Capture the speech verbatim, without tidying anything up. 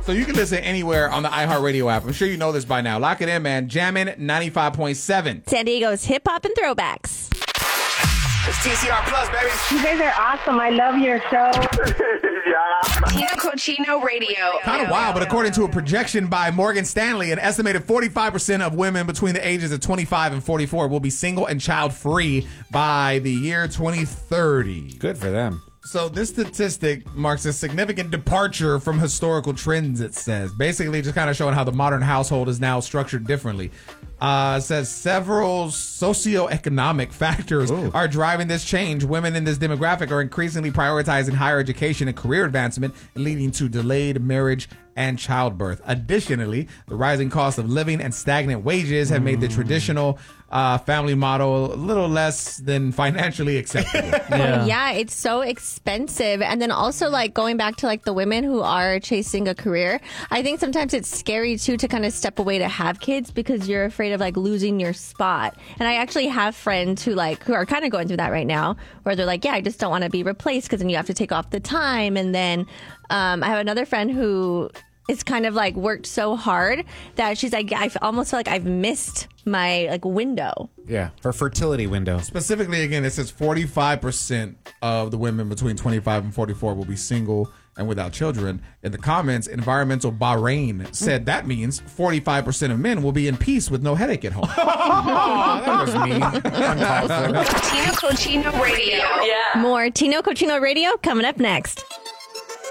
So you can listen anywhere on the iHeartRadio app. I'm sure you know this by now. Lock it in, man. Jammin' ninety-five point seven. San Diego's hip hop and throwbacks. It's T C R Plus, baby. You guys are awesome. I love your show. Yeah. Tino Cochino Radio. Kind of wild, but according to a projection by Morgan Stanley, an estimated forty-five percent of women between the ages of twenty-five and forty-four will be single and child-free by the year twenty thirty. Good for them. So this statistic marks a significant departure from historical trends, it says. Basically, just kind of showing how the modern household is now structured differently. Uh, it says several socioeconomic factors Ooh. are driving this change. Women in this demographic are increasingly prioritizing higher education and career advancement, leading to delayed marriage and childbirth. Additionally, the rising cost of living and stagnant wages have made the traditional uh, family model a little less than financially acceptable. yeah. yeah, it's so expensive. And then also, like, going back to, like, the women who are chasing a career, I think sometimes it's scary, too, to kind of step away to have kids because you're afraid of, like, losing your spot. And I actually have friends who, like, who are kind of going through that right now, where they're like, yeah, I just don't want to be replaced because then you have to take off the time. And then um, I have another friend who is kind of, like, worked so hard that she's like, I almost feel like I've missed my, like, window. Yeah, her fertility window. Specifically, again, it says forty-five percent of the women between twenty-five and forty-four will be single and without children. In the comments, Environmental Bahrain said that means forty-five percent of men will be in peace with no headache at home. Oh, that was mean. Uncalled for. Tino Cochino Radio. Yeah. More Tino Cochino Radio coming up next.